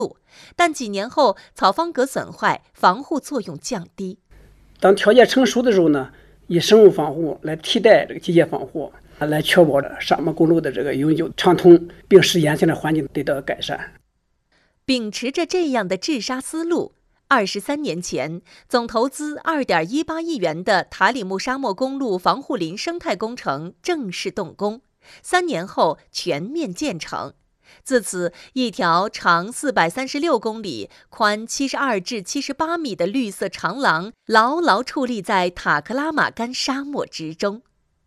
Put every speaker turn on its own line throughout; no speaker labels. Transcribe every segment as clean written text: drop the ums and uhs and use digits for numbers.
但几年后草方格损坏，防护作用降低。
当条件成熟的时候呢，以生物防护来替代这个机械防护，来确保沙漠公路的这个永久畅通，并使沿线的环境得到改善。
秉持着这样的治沙思路，23年前，总投资2.18亿元的塔里木沙漠公路防护林生态工程正式动工，3年后全面建成。自此，一条长436公里、宽72至78米的绿色长廊牢牢矗立在塔克拉玛干沙漠之中。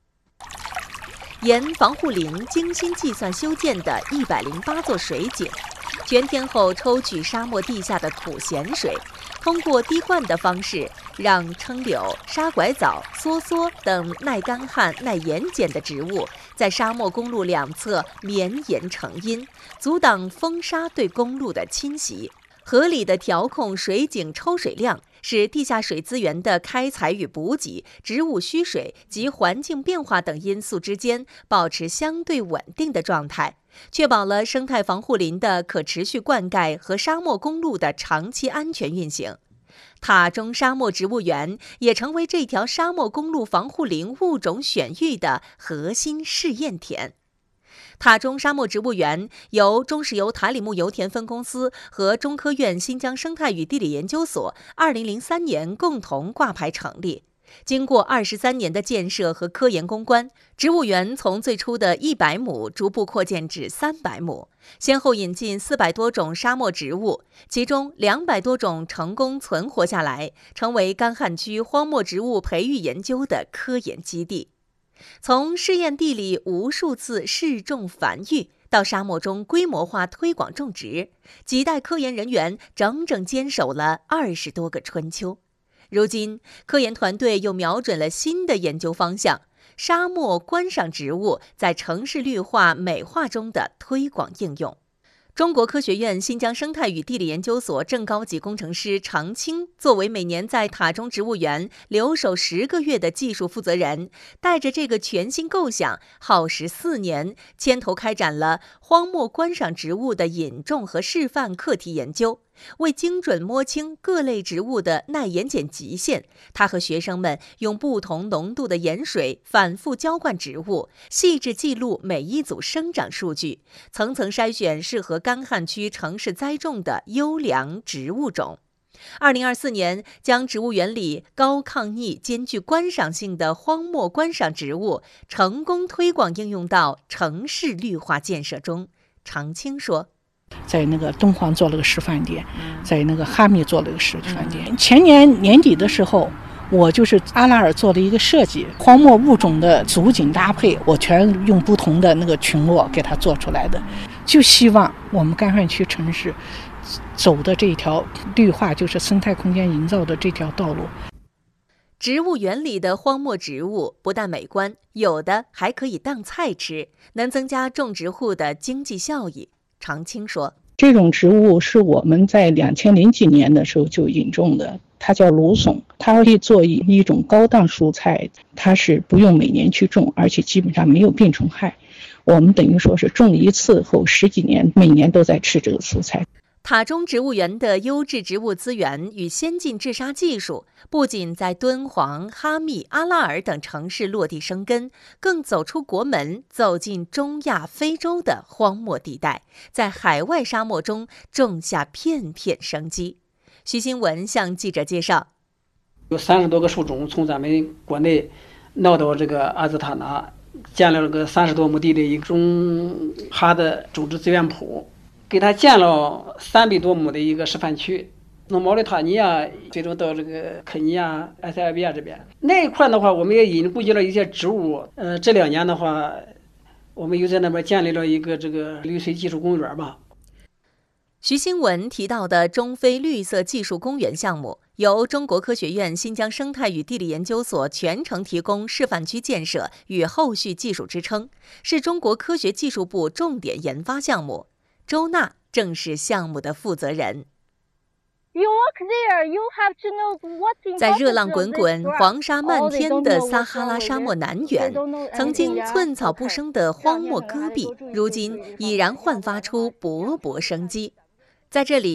沿防护林精心计算修建的108座水井，全天候抽取沙漠地下的苦咸水，通过滴灌的方式，让柽柳、沙拐枣、梭梭等耐干旱、耐盐碱的植物在沙漠公路两侧绵延成荫，阻挡风沙对公路的侵袭。合理的调控水井抽水量，使地下水资源的开采与补给、植物需水及环境变化等因素之间保持相对稳定的状态，确保了生态防护林的可持续灌溉和沙漠公路的长期安全运行。塔中沙漠植物园也成为这条沙漠公路防护林物种选育的核心试验田。塔中沙漠植物园由中石油塔里木油田分公司和中科院新疆生态与地理研究所2003年共同挂牌成立。经过23年的建设和科研攻关，植物园从最初的100亩逐步扩建至300亩，先后引进400多种沙漠植物，其中200多种成功存活下来，成为干旱区荒漠植物培育研究的科研基地。从试验地里无数次试种繁育，到沙漠中规模化推广种植，几代科研人员整整坚守了20多个春秋。如今，科研团队又瞄准了新的研究方向——沙漠观赏植物在城市绿化美化中的推广应用。中国科学院新疆生态与地理研究所正高级工程师常青作为每年在塔中植物园留守10个月的技术负责人，带着这个全新构想，耗时4年，牵头开展了荒漠观赏植物的引种和示范课题研究。为精准摸清各类植物的耐盐碱极限，他和学生们用不同浓度的盐水反复浇灌植物，细致记录每一组生长数据，层层筛选适合干旱区城市栽种的优良植物种。2024年，将植物园里高抗逆兼具观赏性的荒漠观赏植物成功推广应用到城市绿化建设中。常青说，
在那个敦煌做了个示范点，在那个哈密做了个示范点。前年年底的时候，我就是阿拉尔做了一个设计，荒漠物种的组景搭配，我全用不同的那个群落给它做出来的。就希望我们干旱区城市走的这条绿化，就是生态空间营造的这条道路。
植物园里的荒漠植物不但美观，有的还可以当菜吃，能增加种植户的经济效益。常青说，
这种植物是我们在2000几年的时候就引种的，它叫芦笋，它可以做一种高档蔬菜，它是不用每年去种，而且基本上没有病虫害。我们等于说是种一次后10几年，每年都在吃这个蔬菜。
塔中植物园的优质植物资源与先进治沙技术，不仅在敦煌、哈密、阿拉尔等城市落地生根，更走出国门，走进中亚、非洲的荒漠地带，在海外沙漠中种下片片生机。徐新文向记者介绍，
有30多个树种从咱们国内闹到这个阿兹塔纳，建了个30多亩地的一种哈的种植资源铺，给他建了300多亩的一个示范区，从毛里塔尼亚最终到这个肯尼亚、埃塞俄比亚这边那一块的话，我们也引入了一些植物。这2年的话，我们又在那边建立了一个这个绿水技术公园吧。
徐新文提到的中非绿色技术公园项目，由中国科学院新疆生态与地理研究所全程提供示范区建设与后续技术支撑，是中国科学技术部重点研发项目。周娜正是项目的负责人。在热浪滚滚、黄沙漫天的撒哈拉沙漠南缘，曾经寸草不生的荒漠戈壁，如今已然焕发出勃勃生机。 在这里